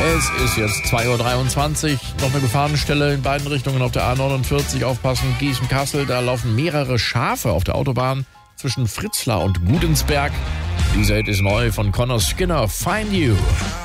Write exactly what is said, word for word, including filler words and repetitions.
Es ist jetzt zwei Uhr dreiundzwanzig. Noch eine Gefahrenstelle in beiden Richtungen auf der A neunundvierzig. Aufpassen, Gießen-Kassel. Da laufen mehrere Schafe auf der Autobahn zwischen Fritzlar und Gudensberg. Dieser Hit ist neu von Connor Skinner, Find You.